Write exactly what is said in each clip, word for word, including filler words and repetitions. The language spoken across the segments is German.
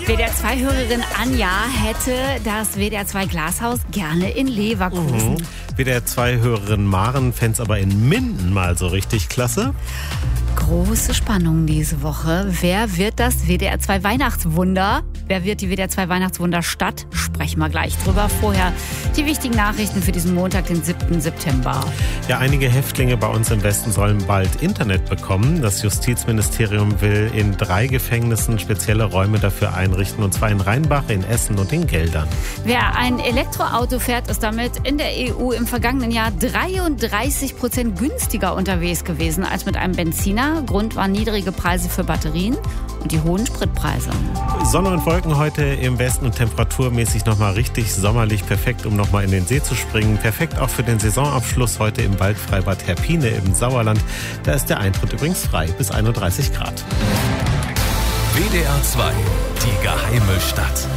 W D R zwei Hörerin Anja hätte das W D R zwei Glashaus gerne in Leverkusen. Mhm. W D R zwei Hörerin Maren fände es aber in Minden mal so richtig klasse. Große Spannung diese Woche. Wer wird das W D R zwei Weihnachtswunder? Wer wird die W D R zwei Weihnachtswunderstadt? Sprechen wir gleich drüber. Vorher die wichtigen Nachrichten für diesen Montag, den siebten September. Ja, einige Häftlinge bei uns im Westen sollen bald Internet bekommen. Das Justizministerium will in drei Gefängnissen spezielle Räume dafür einrichten, und zwar in Rheinbach, in Essen und in Geldern. Wer ein Elektroauto fährt, ist damit in der E U im vergangenen Jahr dreiunddreißig Prozent günstiger unterwegs gewesen als mit einem Benziner. Grund waren niedrige Preise für Batterien und die hohen Spritpreise. Sonne und Wolken heute im Westen und temperaturmäßig nochmal richtig sommerlich. Perfekt, um nochmal in den See zu springen. Perfekt auch für den Saisonabschluss heute im Waldfreibad Herpine im Sauerland. Da ist der Eintritt übrigens frei bis einunddreißig Grad. W D R zwei, die geheime Stadt.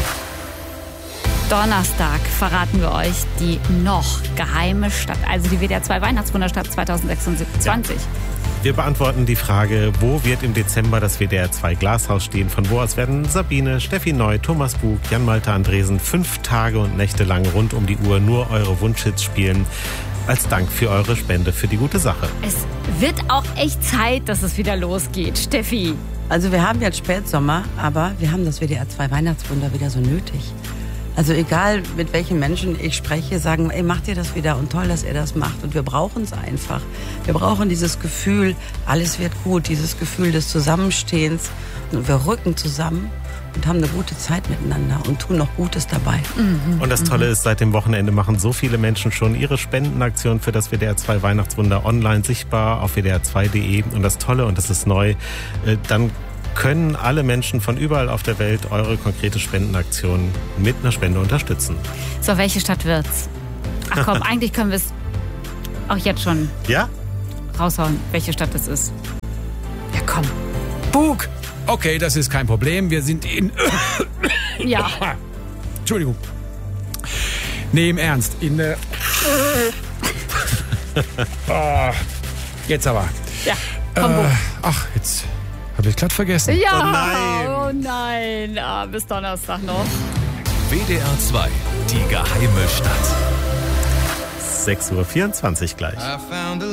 Donnerstag verraten wir euch die noch geheime Stadt, also die W D R zwei Weihnachtswunderstadt zweitausendsechsundzwanzig. Ja. Wir beantworten die Frage, wo wird im Dezember das W D R zwei Glashaus stehen? Von wo aus werden Sabine, Steffi Neu, Thomas Bug, Jan-Malte Andresen fünf Tage und Nächte lang rund um die Uhr nur eure Wunschhits spielen? Als Dank für eure Spende für die gute Sache. Es wird auch echt Zeit, dass es wieder losgeht. Steffi. Also wir haben jetzt Spätsommer, aber wir haben das W D R zwei Weihnachtswunder wieder so nötig. Also egal, mit welchen Menschen ich spreche, sagen, ey, macht ihr das wieder und toll, dass ihr das macht. Und wir brauchen es einfach. Wir brauchen dieses Gefühl, alles wird gut, dieses Gefühl des Zusammenstehens. Und wir rücken zusammen und haben eine gute Zeit miteinander und tun noch Gutes dabei. Mhm. Und das Tolle ist, seit dem Wochenende machen so viele Menschen schon ihre Spendenaktion für das W D R zwei Weihnachtswunder online sichtbar auf w d r zwei punkt de. Und das Tolle, und das ist neu, dann können alle Menschen von überall auf der Welt eure konkrete Spendenaktion mit einer Spende unterstützen. So, welche Stadt wird's? Ach komm, eigentlich können wir es auch jetzt schon ja? raushauen, welche Stadt es ist. Ja, komm. Bug! Okay, das ist kein Problem. Wir sind in... Ja. Entschuldigung. Nee, im Ernst. In... Äh oh, jetzt aber. Ja, komm, äh, Bug. Ach, jetzt habe ich glatt vergessen. Ja, Oh nein. oh nein. Ah, bis Donnerstag noch. W D R zwei, die geheime Stadt. sechs Uhr vierundzwanzig gleich.